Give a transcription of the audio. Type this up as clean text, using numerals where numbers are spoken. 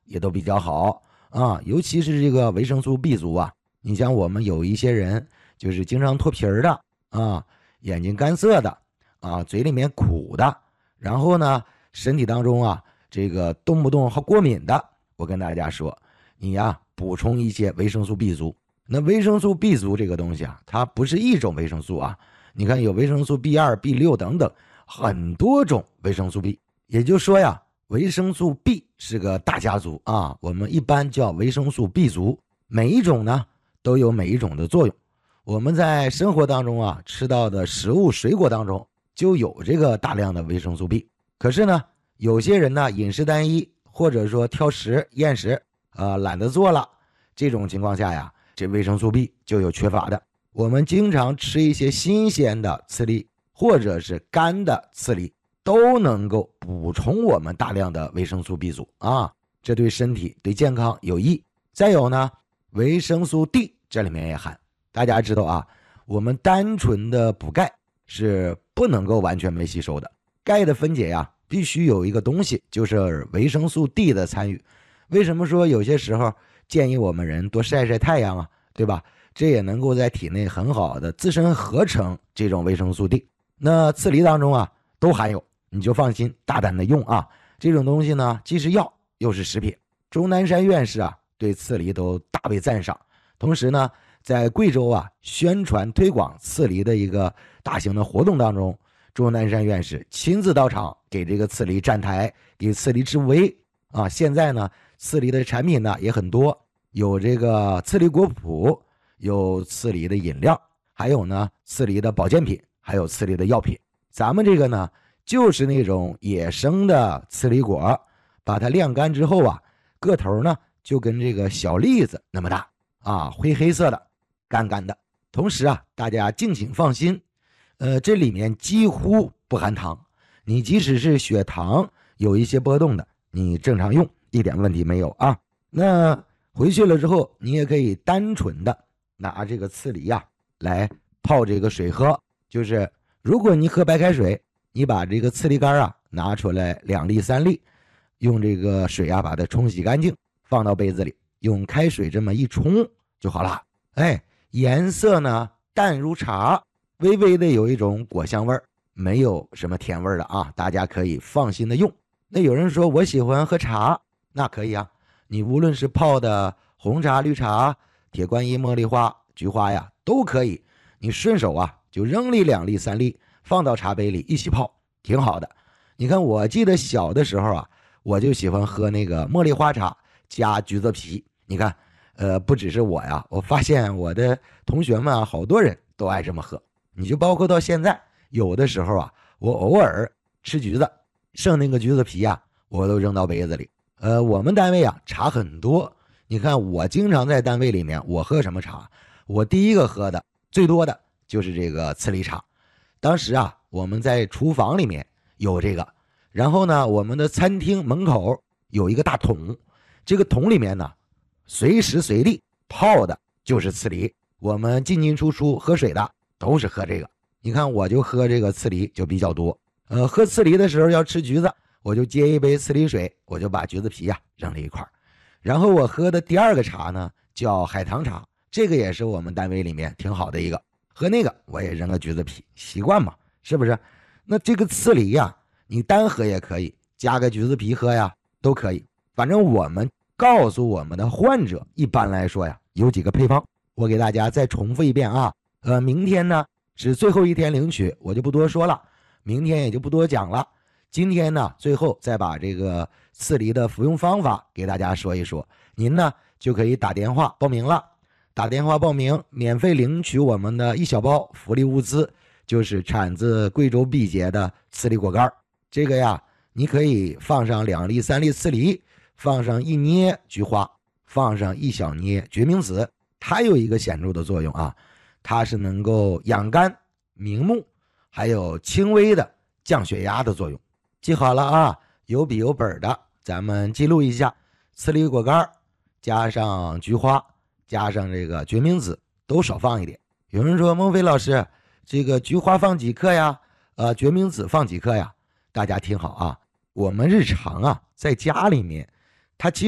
也都比较好啊，尤其是这个维生素 B 族啊。你像我们有一些人就是经常脱皮儿的啊，眼睛干涩的啊，嘴里面苦的，然后呢，身体当中啊，这个动不动好过敏的，我跟大家说，你呀补充一些维生素 B 族。那维生素 B 族这个东西啊，它不是一种维生素啊，你看有维生素 B2、B6 等等，很多种维生素 B。也就是说呀，维生素 B 是个大家族啊，我们一般叫维生素 B 族，每一种呢都有每一种的作用。我们在生活当中啊吃到的食物、水果当中就有这个大量的维生素 B。可是呢，有些人呢饮食单一，或者说挑食、厌食懒得做了，这种情况下呀，这维生素 B 就有缺乏的。我们经常吃一些新鲜的刺梨，或者是干的刺梨，都能够补充我们大量的维生素 B 族啊，这对身体对健康有益。再有呢，维生素 D 这里面也含。大家知道啊，我们单纯的补钙是不能够完全没吸收的，钙的分解呀，必须有一个东西，就是维生素 D 的参与。为什么说有些时候建议我们人多晒晒太阳啊，对吧？这也能够在体内很好的自身合成这种维生素 D。那刺梨当中啊都含有，你就放心大胆的用啊。这种东西呢，既是药又是食品。钟南山院士啊对刺梨都大为赞赏，同时呢，在贵州啊宣传推广刺梨的一个大型的活动当中，钟南山院士亲自到场给这个刺梨站台，给刺梨助威啊。现在呢，刺梨的产品呢也很多，有这个刺梨果脯，有刺梨的饮料，还有呢刺梨的保健品，还有刺梨的药品。咱们这个呢就是那种野生的刺梨果，把它晾干之后啊，个头呢就跟这个小栗子那么大啊，灰黑色的，干干的。同时啊，大家敬请放心，这里面几乎不含糖，你即使是血糖有一些波动的，你正常用一点问题没有啊。那回去了之后，你也可以单纯的拿这个刺梨呀来泡这个水喝，就是如果你喝白开水，你把这个刺梨干啊拿出来2粒3粒，用这个水啊把它冲洗干净，放到杯子里，用开水这么一冲就好了。哎，颜色呢淡如茶，微微的有一种果香味儿，没有什么甜味儿的啊，大家可以放心的用。那有人说我喜欢喝茶，那可以啊，你无论是泡的红茶、绿茶、铁观音、茉莉花、菊花呀，都可以。你顺手啊就扔里2粒3粒，放到茶杯里一起泡，挺好的。你看，我记得小的时候啊，我就喜欢喝那个茉莉花茶加橘子皮。你看，不只是我呀，我发现我的同学们啊，好多人都爱这么喝。你就包括到现在，有的时候啊，我偶尔吃橘子，剩那个橘子皮啊，我都扔到杯子里。我们单位啊茶很多，你看我经常在单位里面，我喝什么茶？我第一个喝的最多的就是这个刺梨茶。当时啊，我们在厨房里面有这个，然后呢，我们的餐厅门口有一个大桶，这个桶里面呢，随时随地泡的就是刺梨。我们进进出出喝水的都是喝这个。你看，我就喝这个刺梨就比较多。喝刺梨的时候要吃橘子，我就接一杯刺梨水，我就把橘子皮扔了一块。然后我喝的第二个茶呢，叫海棠茶，这个也是我们单位里面挺好的一个。喝那个我也扔个橘子皮，习惯嘛，是不是？那这个刺梨呀，你单喝也可以，加个橘子皮喝呀，都可以。反正我们告诉我们的患者，一般来说呀，有几个配方，我给大家再重复一遍啊。明天呢是最后一天领取，我就不多说了，明天也就不多讲了。今天呢，最后再把这个刺梨的服用方法给大家说一说，您呢就可以打电话报名了。打电话报名，免费领取我们的一小包福利物资，就是产自贵州毕节的刺梨果干。这个呀，你可以放上2粒3粒刺梨，放上1捏菊花，放上1小捏决明子。它有一个显著的作用啊，它是能够养肝明目，还有轻微的降血压的作用。记好了啊，有笔有本的，咱们记录一下：刺梨果干加上菊花，加上这个决明子，都少放一点。有人说，孟非老师，这个菊花放几克呀？决明子放几克呀？大家听好啊，我们日常啊，在家里面，它其实